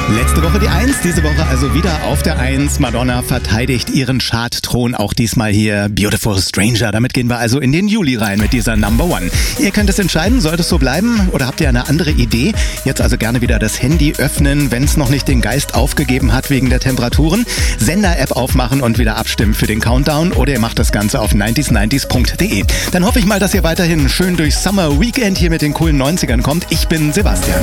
Letzte Woche die 1, diese Woche also wieder auf der 1. Madonna verteidigt ihren Chartthron, auch diesmal hier Beautiful Stranger. Damit gehen wir also in den Juli rein mit dieser Number One. Ihr könnt es entscheiden, sollte es so bleiben oder habt ihr eine andere Idee? Jetzt also gerne wieder das Handy öffnen, wenn es noch nicht den Geist aufgegeben hat wegen der Temperaturen. Sender-App aufmachen und wieder abstimmen für den Countdown oder ihr macht das Ganze auf 90s90s.de. Dann hoffe ich mal, dass ihr weiterhin schön durchs Summer Weekend hier mit den coolen 90ern kommt. Ich bin Sebastian.